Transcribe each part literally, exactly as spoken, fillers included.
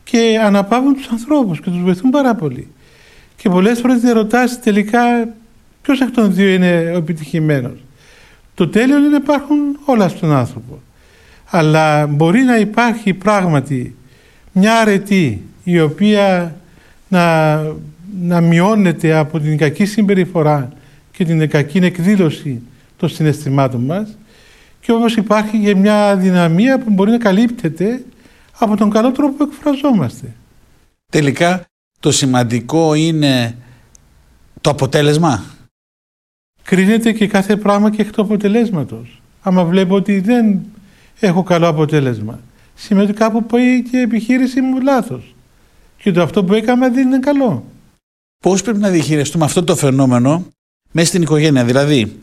και αναπαύουν τους ανθρώπους και τους βοηθούν πάρα πολύ. Και πολλές φορές διαρωτάς τελικά ποιος εκ των δύο είναι ο επιτυχημένος. Το τέλειο είναι να υπάρχουν όλα στον άνθρωπο. Αλλά μπορεί να υπάρχει πράγματι μια αρετή η οποία να, να μειώνεται από την κακή συμπεριφορά και την κακή εκδήλωση των συναισθημάτων μας, και όπως υπάρχει και μια δυναμία που μπορεί να καλύπτεται από τον καλό τρόπο που εκφραζόμαστε. Τελικά το σημαντικό είναι το αποτέλεσμα. Κρίνεται και κάθε πράγμα και εκ του αποτελέσματος. Άμα βλέπω ότι δεν έχω καλό αποτέλεσμα, σημαίνει ότι κάπου πάει και η επιχείρηση μου λάθος και το αυτό που έκανα δεν είναι καλό. Πώς πρέπει να διαχειριστούμε αυτό το φαινόμενο μέσα στην οικογένεια? Δηλαδή,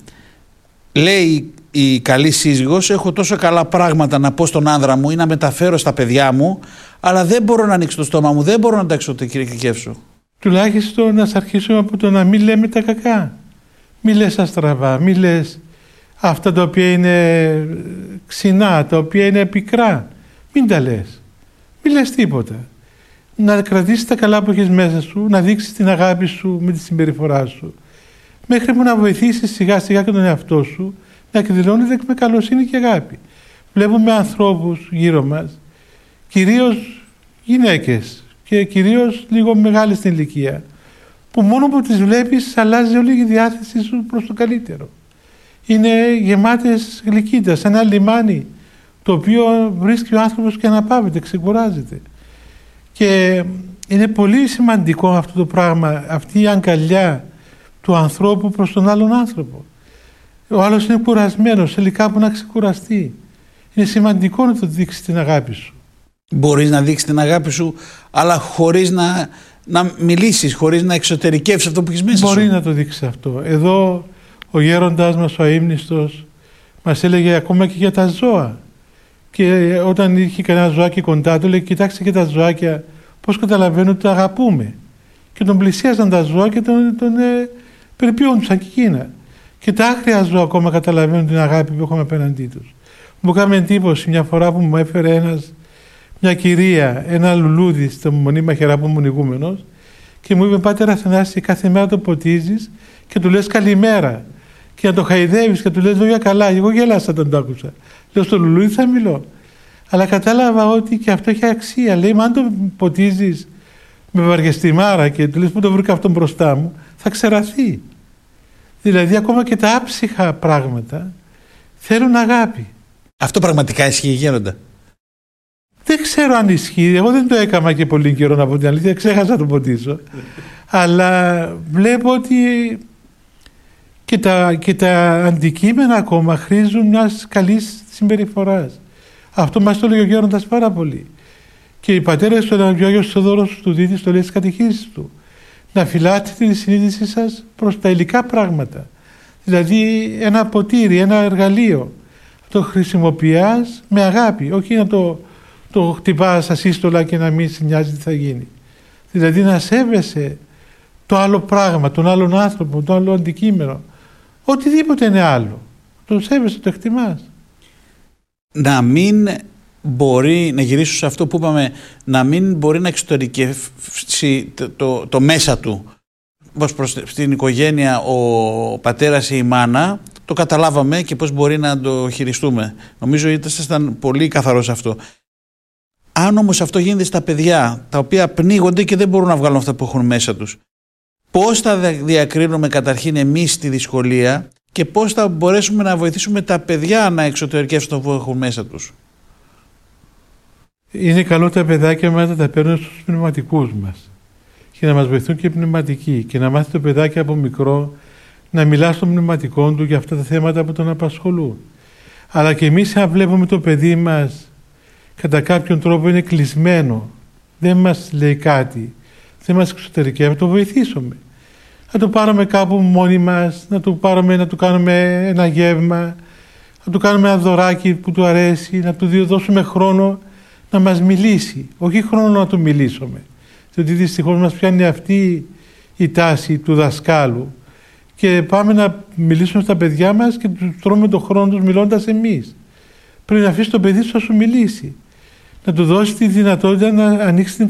λέει η καλή σύζυγος, έχω τόσο καλά πράγματα να πω στον άνδρα μου ή να μεταφέρω στα παιδιά μου, αλλά δεν μπορώ να ανοίξω το στόμα μου, δεν μπορώ να τα εξωτερικεύσω. Τουλάχιστον να αρχίσουμε από το να μην λέμε τα κακά. Μη λες αστραβά, μη λες αυτά τα οποία είναι ξινά, τα οποία είναι πικρά. Μην τα λες. Μη λες τίποτα. Να κρατήσεις τα καλά που έχεις μέσα σου, να δείξεις την αγάπη σου με τη συμπεριφορά σου, μέχρι που να βοηθήσεις σιγά σιγά και τον εαυτό σου να εκδηλώνεται με καλοσύνη και αγάπη. Βλέπουμε ανθρώπους γύρω μας, κυρίως γυναίκες και κυρίως λίγο μεγάλες στην ηλικία, που μόνο που τις βλέπεις αλλάζει όλη η διάθεσή σου προς το καλύτερο. Είναι γεμάτες γλυκύτητα, σαν ένα λιμάνι το οποίο βρίσκει ο άνθρωπος και αναπαύεται, ξεκουράζεται. Και είναι πολύ σημαντικό αυτό το πράγμα, αυτή η αγκαλιά του ανθρώπου προς τον άλλον άνθρωπο. Ο άλλος είναι κουρασμένος, θέλει κάπου να ξεκουραστεί. Είναι σημαντικό να το δείξεις την αγάπη σου. Μπορείς να δείξεις την αγάπη σου, αλλά χωρίς να, να μιλήσεις, χωρίς να εξωτερικεύσεις αυτό που έχεις μέσα Μπορεί σου. να το δείξεις αυτό. Εδώ ο γέροντάς μας, ο αείμνηστος, μας έλεγε ακόμα και για τα ζώα. Και όταν είχε κανένα ζωάκι κοντά του, λέει: κοιτάξτε και τα ζωάκια, πώς καταλαβαίνουν ότι τα αγαπούμε. Και τον πλησίαζαν τα ζώα και τον, τον ε, περιποιόντουσαν και εκείνα. Και τα άγρια ζώα ακόμα καταλαβαίνουν την αγάπη που έχουμε απέναντί τους. Μου έκανε εντύπωση μια φορά που μου έφερε ένας, μια κυρία, ένα λουλούδι στο μονή μαχαιρά που ήμουν ηγούμενος, και μου είπε: Πάτερ Αθανάση, κάθε μέρα το ποτίζεις και του λες καλημέρα. Και να το χαϊδεύεις και του λες λόγια καλά. Εγώ γέλασα όταν το άκουσα. Λέω: στο λουλούδι θα μιλώ. Αλλά κατάλαβα ότι και αυτό έχει αξία. Λέει: μα αν το ποτίζεις με βαριεστημάρα και του λες που το βρήκα αυτόν μπροστά μου, θα ξεραθεί. Δηλαδή ακόμα και τα άψυχα πράγματα θέλουν αγάπη. Αυτό πραγματικά ισχύει, γέροντα? Δεν ξέρω αν ισχύει. Εγώ δεν το έκανα και πολύ καιρό, να πω την αλήθεια. Ξέχασα να το ποτίσω. Αλλά βλέπω ότι και τα, και τα αντικείμενα ακόμα χρήζουν μιας καλής συμπεριφοράς. Αυτό μας το λέει ο γέροντας πάρα πολύ. Και οι πατέρες του, ο Άγιος Θεοδόρος του δίδει, το λέει στις κατηχήσεις του. Να φυλάτε τη συνείδησή σας προς τα υλικά πράγματα. Δηλαδή ένα ποτήρι, ένα εργαλείο. Το χρησιμοποιάς με αγάπη, όχι να το, το χτυπάς ασύστολα και να μην σε νοιάζει τι θα γίνει. Δηλαδή να σέβεσαι το άλλο πράγμα, τον άλλον άνθρωπο, το άλλο αντικείμενο. Οτιδήποτε είναι άλλο. Το σέβεσαι, το εκτιμάς. Να μην μπορεί, να γυρίσω σε αυτό που είπαμε, να μην μπορεί να εξωτερικεύσει το, το, το μέσα του. Πώς προς την οικογένεια ο πατέρας ή η μάνα, το καταλάβαμε και πώς μπορεί να το χειριστούμε. Νομίζω ότι ήσασταν πολύ καθαρός αυτό. Αν όμως αυτό γίνεται στα παιδιά, τα οποία πνίγονται και δεν μπορούν να βγάλουν αυτά που έχουν μέσα τους, πώς θα διακρίνουμε καταρχήν εμείς τη δυσκολία και πώς θα μπορέσουμε να βοηθήσουμε τα παιδιά να εξωτερικεύσουν το που έχουν μέσα τους? Είναι καλό τα παιδάκια μας να τα παίρνουν στους πνευματικούς μας και να μας βοηθούν και οι πνευματικοί, και να μάθει το παιδάκι από μικρό να μιλά στον πνευματικό του για αυτά τα θέματα που τον απασχολούν. Αλλά και εμείς, αν βλέπουμε το παιδί μας κατά κάποιον τρόπο είναι κλεισμένο, δεν μας λέει κάτι, δεν μας εξωτερικεύει, να το βοηθήσουμε. Να το πάρουμε κάπου μόνοι μας, να το πάρουμε, να του κάνουμε ένα γεύμα, να του κάνουμε ένα δωράκι που του αρέσει, να του δώσουμε χρόνο να μας μιλήσει, όχι χρόνο να του μιλήσουμε. Διότι δυστυχώς μας πιάνει αυτή η τάση του δασκάλου και πάμε να μιλήσουμε στα παιδιά μας και τους τρώμε τον χρόνο τους μιλώντας εμείς. Πρέπει να αφήσει το παιδί σου να σου μιλήσει, να του δώσει τη δυνατότητα να ανοίξει την